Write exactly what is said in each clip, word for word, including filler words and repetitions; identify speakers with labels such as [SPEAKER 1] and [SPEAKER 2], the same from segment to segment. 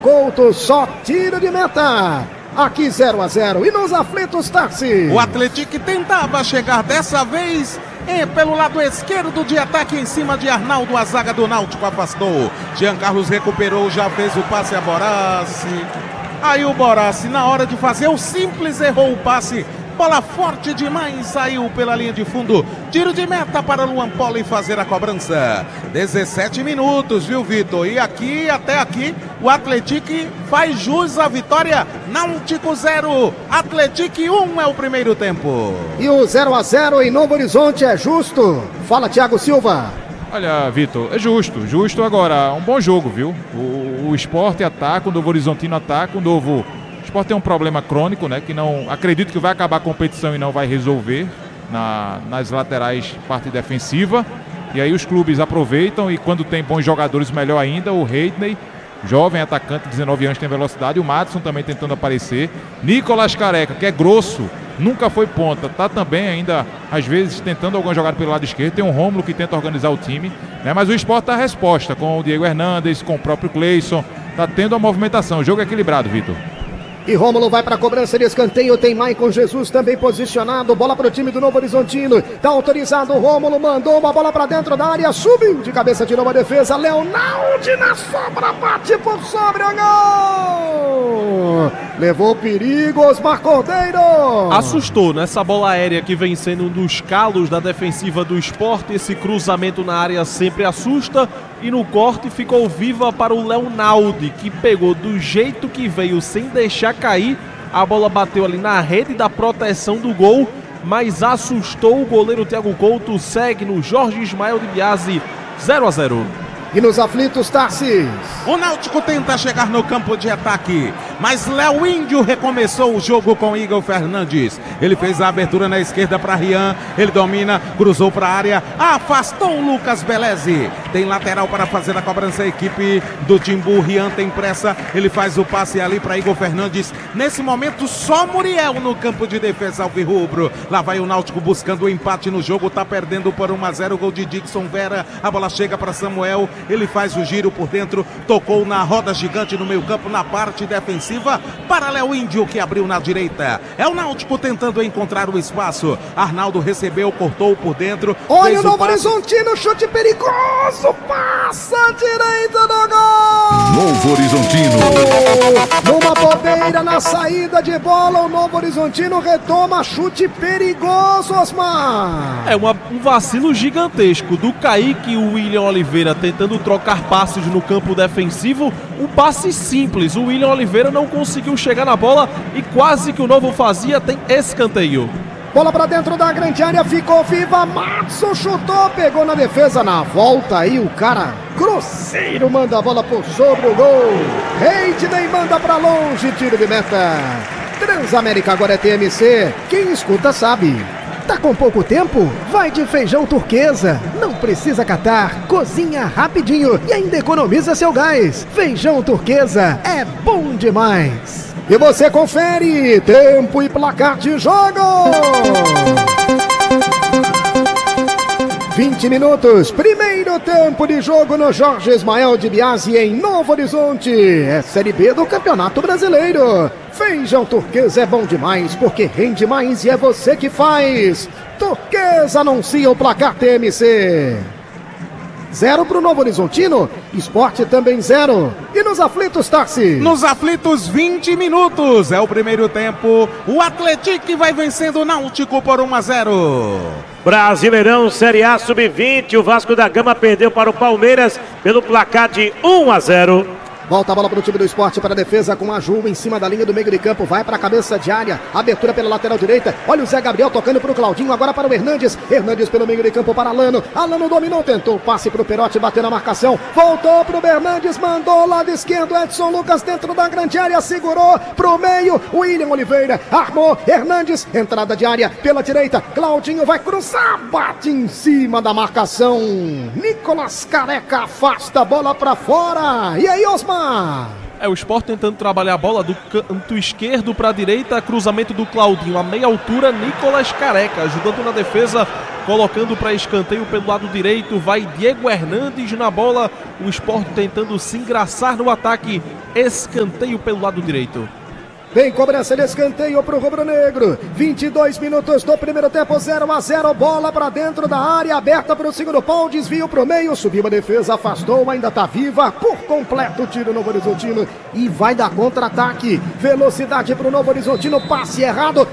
[SPEAKER 1] Couto, só tiro de meta. Aqui zero a zero e nos aflitos, Tarci.
[SPEAKER 2] O Atlético tentava chegar dessa vez e pelo lado esquerdo de ataque em cima de Arnaldo, a zaga do Náutico afastou. Jean Carlos recuperou, já fez o passe a Borassi. Aí o Borassi, na hora de fazer o simples, errou o passe. Bola forte demais, saiu pela linha de fundo. Tiro de meta para Luan Poli fazer a cobrança. dezessete minutos, viu, Vitor? E aqui, até aqui, o Atlético faz jus à vitória. Náutico zero, Atlético um é o primeiro tempo.
[SPEAKER 1] E o zero a zero em Novo Horizonte é justo? Fala, Thiago Silva.
[SPEAKER 3] Olha, Vitor, é justo, justo agora. Um bom jogo, viu? O, o Sport ataca, o Novo Horizontino ataca, o Novo... O Sport tem um problema crônico, né? Que não acredito que vai acabar a competição e não vai resolver na, nas laterais, parte defensiva. E aí os clubes aproveitam e quando tem bons jogadores, melhor ainda. O Reidney, jovem atacante, dezenove anos, tem velocidade. O Madison também tentando aparecer. Nicolas Careca, que é grosso, nunca foi ponta. Tá também ainda, às vezes, tentando alguma jogada pelo lado esquerdo. Tem um Rômulo que tenta organizar o time, né? Mas o Sport tá a resposta com o Diego Hernandes, com o próprio Cleison. Tá tendo a movimentação. O jogo é equilibrado, Vitor.
[SPEAKER 1] E Rômulo vai para a cobrança de escanteio, tem Maicon Jesus também posicionado, bola para o time do Novo Horizontino, tá autorizado, o Rômulo mandou uma bola para dentro da área, subiu de cabeça, tirou uma defesa, Leonaldi na sobra, bate por sobre o gol! Levou perigo, Osmar Cordeiro!
[SPEAKER 4] Assustou nessa bola aérea que vem sendo um dos calos da defensiva do Sport, esse cruzamento na área sempre assusta. E no corte ficou viva para o Leonaldi, que pegou do jeito que veio, sem deixar cair. A bola bateu ali na rede da proteção do gol, mas assustou o goleiro Thiago Couto. Segue no Jorge Ismael de Biasi, zero a zero.
[SPEAKER 1] E nos aflitos, Tarcis.
[SPEAKER 2] O Náutico tenta chegar no campo de ataque, mas Léo Índio recomeçou o jogo com Igor Fernandes. Ele fez a abertura na esquerda para Rian, ele domina, cruzou para a área, afastou o Lucas Beleze. Tem lateral para fazer a cobrança, a equipe do Timbu. Rian tem pressa, ele faz o passe ali para Igor Fernandes. Nesse momento, só Muriel no campo de defesa alvirrubro. Lá vai o Náutico buscando o empate no jogo, tá perdendo por um a zero, gol de Dixon Vera. A bola chega para Samuel. Ele faz o giro por dentro, tocou na roda gigante no meio campo, na parte defensiva, para Léo Índio, que abriu na direita. É o Náutico tentando encontrar o espaço. Arnaldo recebeu, cortou por dentro.
[SPEAKER 1] Olha o Novo Horizontino, chute perigoso, passa a direita do gol!
[SPEAKER 5] Novo Horizontino.
[SPEAKER 1] Numa bobeira na saída de bola, o Novo Horizontino retoma, chute perigoso, Osmar.
[SPEAKER 4] É uma, um vacilo gigantesco do Kaique e o William Oliveira tentando trocar passes no campo defensivo. Um passe simples, o William Oliveira não conseguiu chegar na bola e quase que o Novo fazia, tem escanteio.
[SPEAKER 1] Bola pra dentro da grande área, ficou viva, Madison chutou, pegou na defesa, na volta aí o cara, Cruzeiro manda a bola por sobre o gol, Reidney manda pra longe, tiro de meta. Transamérica agora é T M C, quem escuta sabe. Tá com pouco tempo? Vai de Feijão Turquesa. Não precisa catar, cozinha rapidinho e ainda economiza seu gás. Feijão Turquesa é bom demais. E você confere tempo e placar de jogo. vinte minutos, primeiro tempo de jogo no Jorge Ismael de Biasi em Novo Horizonte. É Série B do Campeonato Brasileiro. Feijão Turquesa é bom demais porque rende mais e é você que faz. Turquesa anuncia o placar T M C. Zero para o Novo Horizontino, Sport também zero. E nos aflitos, Tarci?
[SPEAKER 2] Nos aflitos, vinte minutos. É o primeiro tempo. O Atlético vai vencendo o Náutico por um a zero.
[SPEAKER 6] Brasileirão Série A sub vinte. O Vasco da Gama perdeu para o Palmeiras pelo placar de um a zero.
[SPEAKER 1] Volta a bola para o time do Sport, para a defesa com a Ju em cima da linha do meio de campo, vai para a cabeça de área, abertura pela lateral direita, olha o Zé Gabriel tocando para o Claudinho, agora para o Hernandes, Hernandes pelo meio de campo para Alano, Alano dominou, tentou passe para o Perotti, bateu na marcação, voltou para o Hernandes, mandou lado esquerdo, Edson Lucas dentro da grande área, segurou para o meio, William Oliveira, armou, Hernandes, entrada de área pela direita, Claudinho vai cruzar, bate em cima da marcação, Nicolas Careca afasta a bola para fora, e aí Osmar?
[SPEAKER 4] É, o Sport tentando trabalhar a bola do canto esquerdo para a direita, cruzamento do Claudinho, a meia altura, Nicolas Careca, ajudando na defesa, colocando para escanteio pelo lado direito, vai Diego Hernandes na bola, o Sport tentando se engraçar no ataque, escanteio pelo lado direito.
[SPEAKER 1] Vem cobrança de escanteio pro rubro-negro. vinte e dois minutos do primeiro tempo, zero a zero. Bola para dentro da área, aberta para o segundo pau. Desvio pro meio, subiu a defesa, afastou, ainda tá viva. Por completo, tiro Novo Horizontino e vai dar contra-ataque. Velocidade pro Novo Horizontino, passe errado.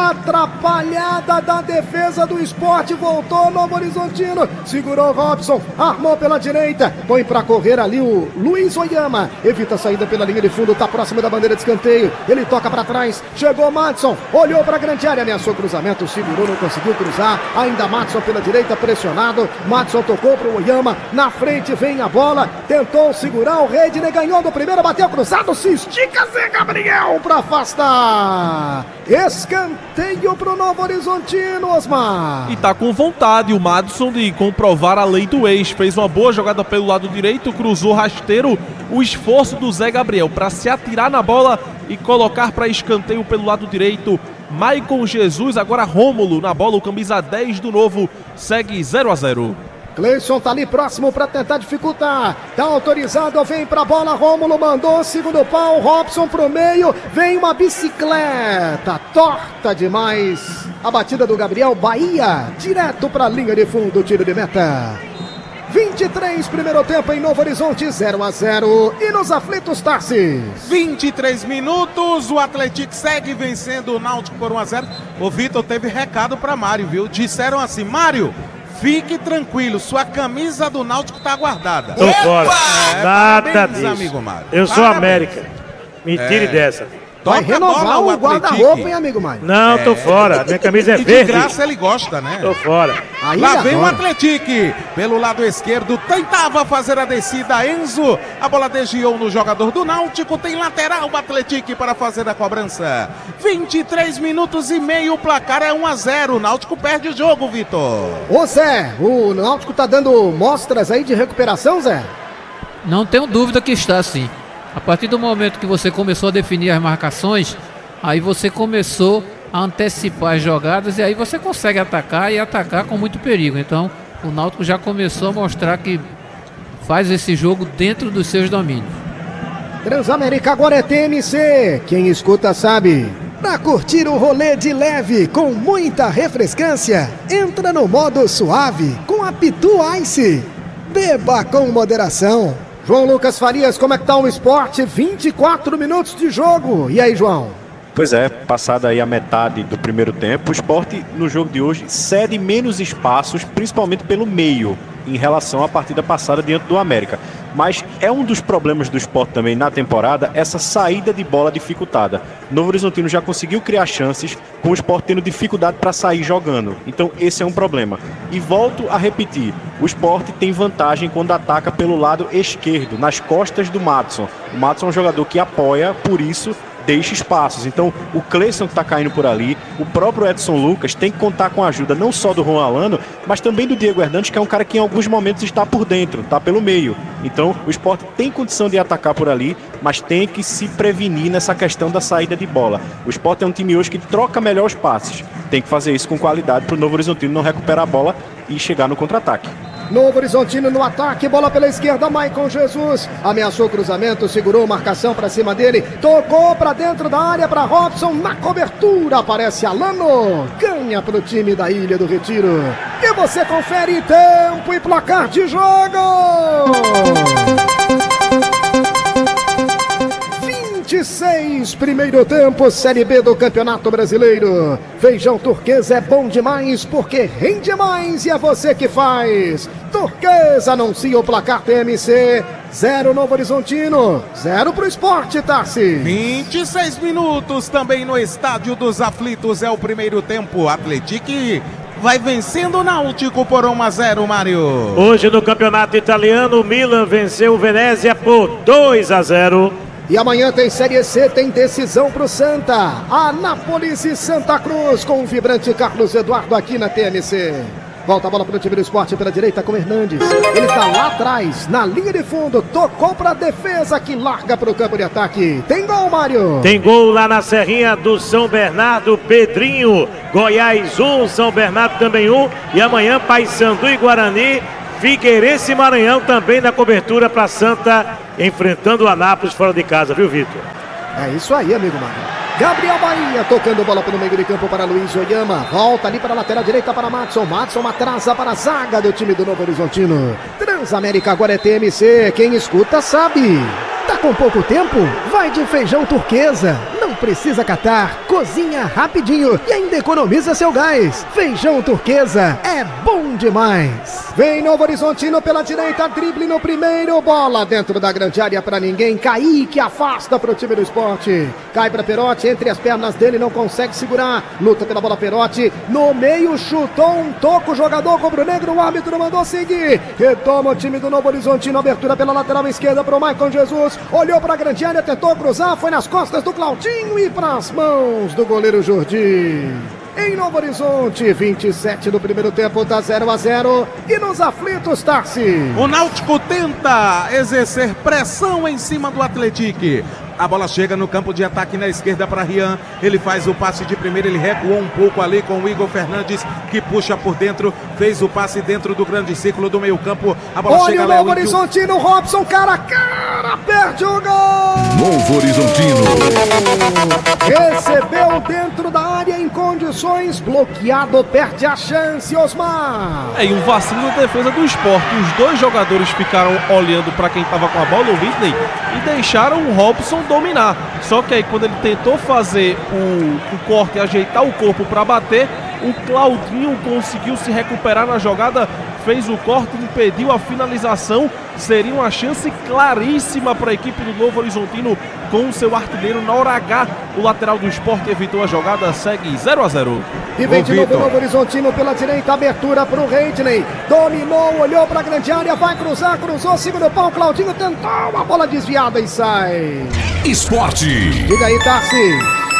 [SPEAKER 1] Atrapalhada da defesa do Sport. Voltou Novo Horizontino. Segurou o Robson, armou pela direita. Põe para correr ali o Luiz Oyama. Evita a saída pela linha de fundo, tá próximo da bandeira de escanteio. Ele toca para trás, chegou Madison, olhou para a grande área, ameaçou cruzamento, segurou, não conseguiu cruzar, ainda Madison pela direita, pressionado, Madison tocou para o Oyama, na frente vem a bola, tentou segurar, o Redney ganhou do primeiro, bateu cruzado, se estica Zé Gabriel para afastar, escanteio para o Novo Horizontino, Osmar.
[SPEAKER 4] E tá com vontade o Madison de comprovar a lei do ex, fez uma boa jogada pelo lado direito, cruzou rasteiro, o esforço do Zé Gabriel para se atirar na bola e colocar para escanteio pelo lado direito. Maicon Jesus, agora Rômulo na bola, o camisa dez do Novo, segue zero a zero.
[SPEAKER 1] Cleison tá ali próximo para tentar dificultar, tá autorizado, vem pra bola, Rômulo mandou, segundo pau, Robson pro meio, vem uma bicicleta, torta demais, a batida do Gabriel, Bahia, direto pra linha de fundo, tiro de meta. vinte e três, primeiro tempo em Novo Horizonte, zero a zero. E nos aflitos, Tarsis.
[SPEAKER 2] vinte e três minutos, o Atlético segue vencendo o Náutico por um a zero. O Vitor teve recado para Mário, viu? Disseram assim, Mário, fique tranquilo, sua camisa do Náutico tá guardada.
[SPEAKER 6] Tô fora.
[SPEAKER 2] É,
[SPEAKER 6] Nada
[SPEAKER 2] parabéns,
[SPEAKER 6] disso.
[SPEAKER 2] amigo Mário.
[SPEAKER 6] Eu sou
[SPEAKER 2] Parabéns.
[SPEAKER 6] América. Me tire
[SPEAKER 2] É.
[SPEAKER 6] dessa.
[SPEAKER 1] Vai
[SPEAKER 2] Toca a
[SPEAKER 1] renovar
[SPEAKER 2] bola,
[SPEAKER 1] o
[SPEAKER 2] Atlético.
[SPEAKER 1] guarda-roupa, hein, amigo Mário?
[SPEAKER 6] Não, tô fora. Minha camisa é
[SPEAKER 2] E de
[SPEAKER 6] verde.
[SPEAKER 2] graça ele gosta, né?
[SPEAKER 6] Tô fora.
[SPEAKER 1] Aí
[SPEAKER 2] Lá vem o
[SPEAKER 1] adora.
[SPEAKER 2] Atlético, pelo lado esquerdo, tentava fazer a descida, Enzo, a bola desviou no jogador do Náutico, tem lateral o Atlético para fazer a cobrança. vinte e três minutos e meio, o placar é um a zero, o Náutico perde o jogo, Vitor.
[SPEAKER 1] Ô Zé, o Náutico tá dando mostras aí de recuperação, Zé?
[SPEAKER 5] Não tenho dúvida que está sim. A partir do momento que você começou a definir as marcações, aí você começou a antecipar as jogadas e aí você consegue atacar e atacar com muito perigo. Então o Náutico já começou a mostrar que faz esse jogo dentro dos seus domínios.
[SPEAKER 1] Transamérica agora é T M C, quem escuta sabe. Pra curtir o rolê de leve com muita refrescância, entra no modo suave com a Pitu Ice. Beba com moderação. João Lucas Farias, como é que tá o esporte? vinte e quatro minutos de jogo. E aí, João?
[SPEAKER 7] Pois é, passada aí a metade do primeiro tempo, o Sport no jogo de hoje cede menos espaços, principalmente pelo meio, em relação à partida passada diante do América. Mas é um dos problemas do Sport também na temporada, essa saída de bola dificultada. Novo Horizontino já conseguiu criar chances, com o Sport tendo dificuldade para sair jogando. Então esse é um problema. E volto a repetir, o Sport tem vantagem quando ataca pelo lado esquerdo, nas costas do Madison. O Madison é um jogador que apoia, por isso deixa espaços. Então o Cleison que está caindo por ali, o próprio Edson Lucas tem que contar com a ajuda não só do Juan Alano, mas também do Diego Hernandes, que é um cara que em alguns momentos está por dentro, está pelo meio. Então o Sport tem condição de atacar por ali, mas tem que se prevenir nessa questão da saída de bola. O Sport é um time hoje que troca melhor os passes. Tem que fazer isso com qualidade para o Novo Horizontino não recuperar a bola e chegar no contra-ataque.
[SPEAKER 1] Novo Horizontino no ataque, bola pela esquerda, Maicon Jesus ameaçou o cruzamento, segurou marcação pra cima dele, tocou pra dentro da área pra Robson, na cobertura aparece Alano, ganha pro time da Ilha do Retiro. E você confere tempo e placar de jogo. vinte e seis, primeiro tempo, Série B do Campeonato Brasileiro. Feijão Turquesa é bom demais porque rende mais e é você que faz. Turquesa anuncia o placar T M C, zero Novo Horizontino, zero pro Sport, Tassi.
[SPEAKER 2] vinte e seis minutos também no Estádio dos Aflitos, é o primeiro tempo. Atlético vai vencendo o Náutico por um a zero, Mário.
[SPEAKER 6] Hoje no Campeonato Italiano, o Milan venceu o Venezia por dois a zero.
[SPEAKER 1] E amanhã tem Série C, tem decisão pro Santa. Anápolis e Santa Cruz com o vibrante Carlos Eduardo aqui na T M C. Volta a bola para o time do Sport pela direita com Hernandes. Ele tá lá atrás, na linha de fundo. Tocou para a defesa que larga para o campo de ataque. Tem gol, Mário.
[SPEAKER 6] Tem gol lá na Serrinha do São Bernardo. Pedrinho. Goiás um, São Bernardo também um. E amanhã Paysandu e Guarani. Figueirense e Maranhão também na cobertura para Santa, enfrentando o Anápolis fora de casa, viu, Vitor?
[SPEAKER 1] É isso aí, amigo Mário. Gabriel Bahia tocando bola pelo meio de campo para Luiz Oyama. Volta ali para a lateral direita para Matson. Matson atrasa para a zaga do time do Novo Horizontino. Transamérica agora é T M C. Quem escuta sabe. Tá com pouco tempo? Vai de feijão turquesa. Não precisa catar. Cozinha rapidinho e ainda economiza seu gás. Feijão turquesa é bom demais. Vem Novo Horizontino pela direita. Drible no primeiro. Bola dentro da grande área para ninguém. Kaique afasta para o time do Esporte. Cai para Perotti. Entre as pernas dele, não consegue segurar. Luta pela bola Perotti. No meio, chutou um toco. O jogador rubro-negro. O árbitro mandou seguir. Retoma o time do Novo Horizontino. Abertura pela lateral esquerda para o Maicon Jesus. Olhou para a grande área, tentou cruzar. Foi nas costas do Claudinho e para as mãos do goleiro Jordi. Em Novo Horizonte, vinte e sete do primeiro tempo, tá zero a zero. E nos aflitos, Tarci.
[SPEAKER 2] O Náutico tenta exercer pressão em cima do Atlético. A bola chega no campo de ataque na esquerda para Rian. Ele faz o passe de primeira, ele recuou um pouco ali com o Igor Fernandes, que puxa por dentro, fez o passe dentro do grande círculo do meio campo. A bola
[SPEAKER 1] Olha
[SPEAKER 2] chega
[SPEAKER 1] o Novo Horizontino, Robson, cara a cara, perde o gol!
[SPEAKER 8] Novo Horizontino.
[SPEAKER 1] Recebeu dentro da área em condições, bloqueado, perde a chance, Osmar.
[SPEAKER 4] É, e um vacilo na defesa do Sport. Os dois jogadores ficaram olhando para quem estava com a bola, o Whitney, e deixaram o Robson dominar. Só que aí quando ele tentou fazer o, o corte e ajeitar o corpo para bater, o Claudinho conseguiu se recuperar na jogada, fez o corte, impediu a finalização. Seria uma chance claríssima para a equipe do Novo Horizontino com o seu artilheiro na hora H. O lateral do Sport evitou a jogada, segue zero a zero.
[SPEAKER 1] E vem de novo o Novo Horizontino pela direita, abertura para o Reitney. Dominou, olhou para a grande área, vai cruzar, cruzou, segura o pau, Claudinho tentou, a bola desviada e sai.
[SPEAKER 8] Esporte.
[SPEAKER 1] Diga aí, Tarci.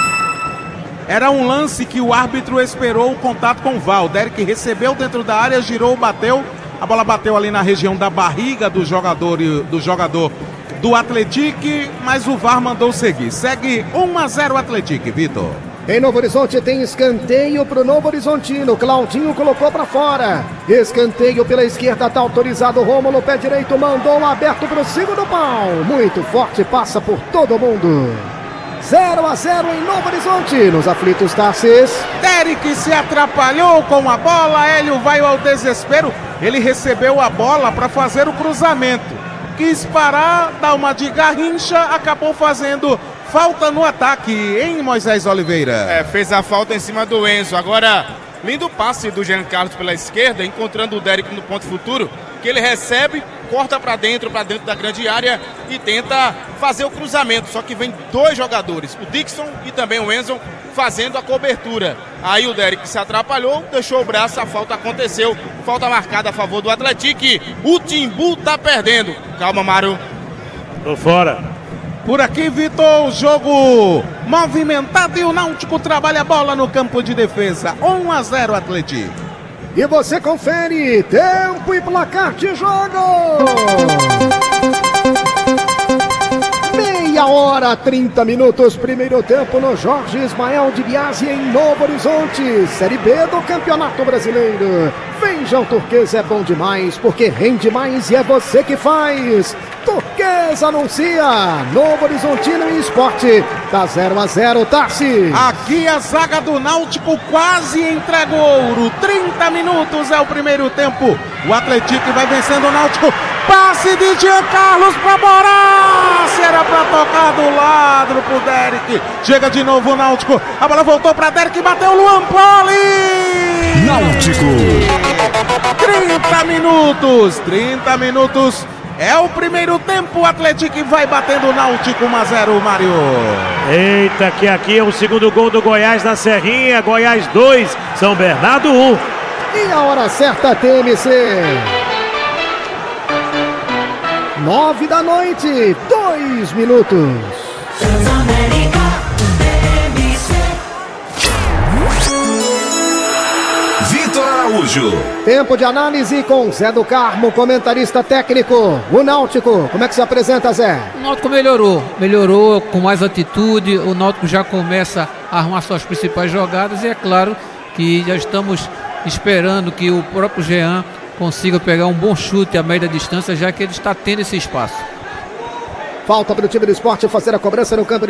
[SPEAKER 2] Era um lance que o árbitro esperou o contato com o V A R. O Derek recebeu dentro da área, girou, bateu. A bola bateu ali na região da barriga do jogador, do jogador do Atlético, mas o V A R mandou seguir. Segue um a zero Atlético, Vitor.
[SPEAKER 1] Em Novo Horizonte tem escanteio para o Novo Horizontino. Claudinho colocou para fora. Escanteio pela esquerda, tá autorizado. Rômulo, pé direito, mandou aberto para o segundo pau. Muito forte, passa por todo mundo. zero a zero em Novo Horizonte. Nos aflitos, Tarcísio.
[SPEAKER 2] Derek se atrapalhou com a bola. Hélio vai ao desespero. Ele recebeu a bola para fazer o cruzamento. Quis parar, dar uma de garrincha, acabou fazendo falta no ataque, hein, Moisés Oliveira?
[SPEAKER 9] É, fez a falta em cima do Enzo. Agora, lindo passe do Jean Carlos pela esquerda, encontrando o Derek no ponto futuro, que ele recebe, corta para dentro, para dentro da grande área e tenta fazer o cruzamento. Só que vem dois jogadores, o Dixon e também o Enzo, fazendo a cobertura. Aí o Derek se atrapalhou, deixou o braço, a falta aconteceu. Falta marcada a favor do Atlético. O Timbu tá perdendo. Calma, Mário.
[SPEAKER 6] Tô fora.
[SPEAKER 2] Por aqui, Vitor, o jogo movimentado e o Náutico trabalha a bola no campo de defesa. um a zero Atlético.
[SPEAKER 1] E você confere tempo e placar de jogo. Meia hora, trinta minutos, primeiro tempo no Jorge Ismael de Biasi em Novo Horizonte. Série B do Campeonato Brasileiro. Feijão turquesa é bom demais, porque rende mais e é você que faz. Turquesa anuncia, Novo Horizontino e Esporte, tá zero a zero, Tarci.
[SPEAKER 2] Aqui a zaga do Náutico quase entrega o ouro, trinta minutos é o primeiro tempo, o Atlético vai vencendo o Náutico, passe de Jean Carlos pra Borassi, era pra tocar do lado pro Derek, chega de novo o Náutico, a bola voltou pra Derek, bateu o Luan Poli.
[SPEAKER 8] Náutico.
[SPEAKER 2] trinta minutos, trinta minutos. É o primeiro tempo, o Atlético vai batendo o Náutico um a zero, Mário.
[SPEAKER 6] Eita, que aqui é o segundo gol do Goiás na Serrinha. Goiás dois, São Bernardo um.
[SPEAKER 1] E a hora certa, T M C. Nove da noite, dois minutos.
[SPEAKER 8] Vitor Araújo. Araújo.
[SPEAKER 1] Tempo de análise com Zé do Carmo, comentarista técnico. O Náutico, como é que se apresenta, Zé?
[SPEAKER 5] O Náutico melhorou, melhorou com mais atitude. O Náutico já começa a arrumar suas principais jogadas e é claro que já estamos esperando que o próprio Jean consiga pegar um bom chute a média distância, já que ele está tendo esse espaço.
[SPEAKER 1] Falta para o time do Sport fazer a cobrança no campo de